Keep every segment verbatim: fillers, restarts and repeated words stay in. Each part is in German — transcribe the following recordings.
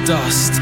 dust.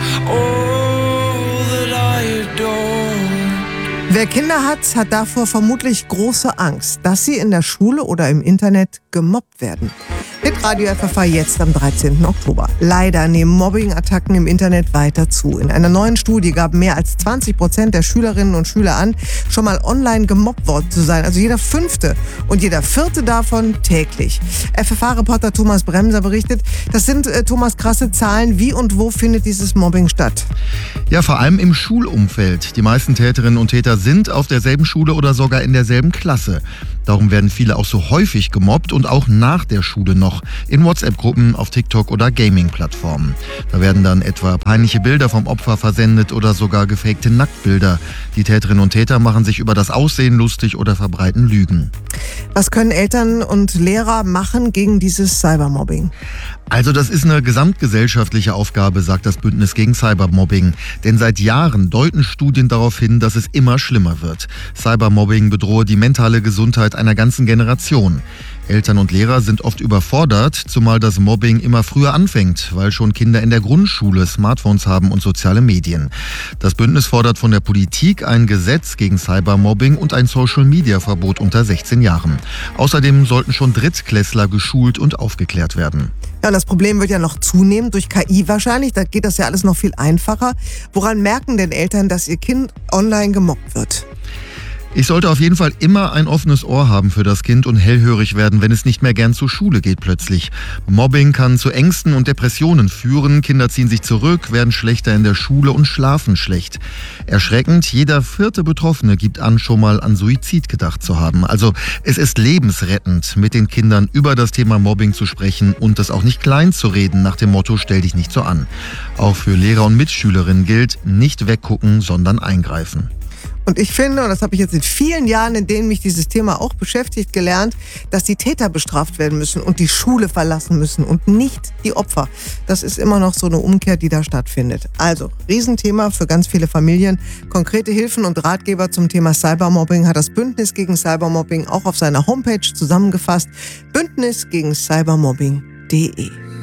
All that I adore. Wer Kinder hat, hat davor vermutlich große Angst, dass sie in der Schule oder im Internet gemobbt werden. Hitradio F F H jetzt am dreizehnten Oktober. Leider nehmen Mobbing-Attacken im Internet weiter zu. In einer neuen Studie gaben mehr als zwanzig Prozent der Schülerinnen und Schüler an, schon mal online gemobbt worden zu sein. Also jeder Fünfte und jeder Vierte davon täglich. F F H-Reporter Thomas Bremser berichtet, das sind, äh, Thomas, krasse Zahlen. Wie und wo findet dieses Mobbing statt? Ja, vor allem im Schulumfeld. Die meisten Täterinnen und Täter sind auf derselben Schule oder sogar in derselben Klasse. Darum werden viele auch so häufig gemobbt und auch nach der Schule noch. In WhatsApp-Gruppen, auf TikTok oder Gaming-Plattformen. Da werden dann etwa peinliche Bilder vom Opfer versendet oder sogar gefakte Nacktbilder. Die Täterinnen und Täter machen sich über das Aussehen lustig oder verbreiten Lügen. Was können Eltern und Lehrer machen gegen dieses Cybermobbing? Also das ist eine gesamtgesellschaftliche Aufgabe, sagt das Bündnis gegen Cybermobbing. Denn seit Jahren deuten Studien darauf hin, dass es immer schlimmer wird. Cybermobbing bedrohe die mentale Gesundheit einer ganzen Generation. Eltern und Lehrer sind oft überfordert, zumal das Mobbing immer früher anfängt, weil schon Kinder in der Grundschule Smartphones haben und soziale Medien. Das Bündnis fordert von der Politik ein Gesetz gegen Cybermobbing und ein Social-Media-Verbot unter sechzehn Jahren. Außerdem sollten schon Drittklässler geschult und aufgeklärt werden. Ja, und das Problem wird ja noch zunehmen durch K I wahrscheinlich. Da geht das ja alles noch viel einfacher. Woran merken denn Eltern, dass ihr Kind online gemobbt wird? Ich sollte auf jeden Fall immer ein offenes Ohr haben für das Kind und hellhörig werden, wenn es nicht mehr gern zur Schule geht plötzlich. Mobbing kann zu Ängsten und Depressionen führen. Kinder ziehen sich zurück, werden schlechter in der Schule und schlafen schlecht. Erschreckend, jeder vierte Betroffene gibt an, schon mal an Suizid gedacht zu haben. Also es ist lebensrettend, mit den Kindern über das Thema Mobbing zu sprechen und das auch nicht klein zu reden, nach dem Motto, stell dich nicht so an. Auch für Lehrer und Mitschülerinnen gilt, nicht weggucken, sondern eingreifen. Und ich finde, und das habe ich jetzt in vielen Jahren, in denen mich dieses Thema auch beschäftigt, gelernt, dass die Täter bestraft werden müssen und die Schule verlassen müssen und nicht die Opfer. Das ist immer noch so eine Umkehr, die da stattfindet. Also, Riesenthema für ganz viele Familien. Konkrete Hilfen und Ratgeber zum Thema Cybermobbing hat das Bündnis gegen Cybermobbing auch auf seiner Homepage zusammengefasst. bündnis gegen cybermobbing punkt de